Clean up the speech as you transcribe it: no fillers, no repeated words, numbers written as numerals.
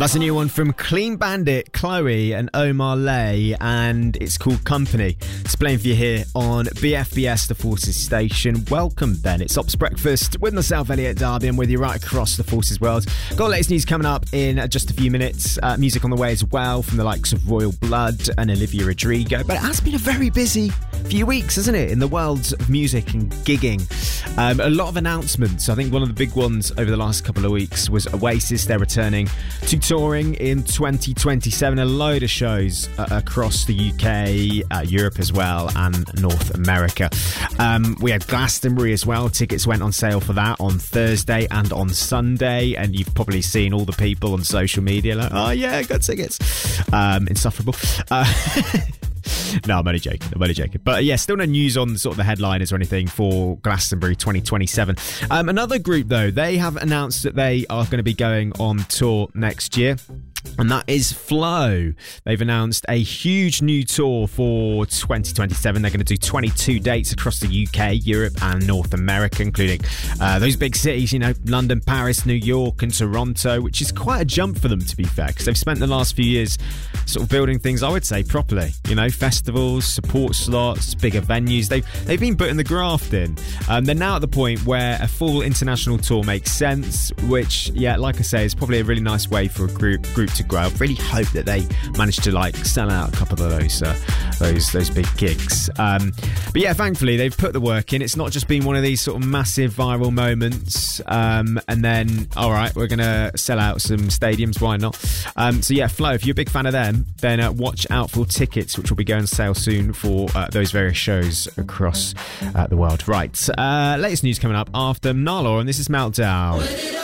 That's a new one from Clean Bandit, Chloe and Omar Lay, and it's called Company. It's playing for you here on BFBS, the Forces station. Welcome then. It's Ops Breakfast with myself, Elliot Darby, and with you right across the Forces world. Got latest news coming up in just a few minutes. Music on the way as well from the likes of Royal Blood and Olivia Rodrigo. But it has been a very busy few weeks, hasn't it, in the world of music and gigging. A lot of announcements. I think one of the big ones over the last couple of weeks was Oasis. They're returning to touring in 2027. A load of shows across the UK, Europe as well, and North America. We had Glastonbury as well. Tickets went on sale for that on Thursday and on Sunday, and you've probably seen all the people on social media like, oh yeah, I got tickets. Insufferable. No, I'm only joking. But yeah, still no news on sort of the headliners or anything for Glastonbury 2027. Another group, though, they have announced that they are going to be going on tour next year. And that is Flow. They've announced a huge new tour for 2027. They're going to do 22 dates across the UK, Europe and North America, including those big cities, you know, London, Paris, New York and Toronto, which is quite a jump for them, to be fair, because they've spent the last few years sort of building things, I would say, properly. You know, festivals, support slots, bigger venues. They've been putting the graft in. They're now at the point where a full international tour makes sense, which, yeah, like I say, is probably a really nice way for a group to grow. I really hope that they manage to like sell out a couple of those big gigs. But yeah, thankfully they've put the work in. It's not just been one of these sort of massive viral moments and then all right, we're gonna sell out some stadiums, why not? So yeah, Flow, if you're a big fan of them, then watch out for tickets, which will be going on sale soon for those various shows across the world. Right, latest news coming up after Nala, and this is Meltdown.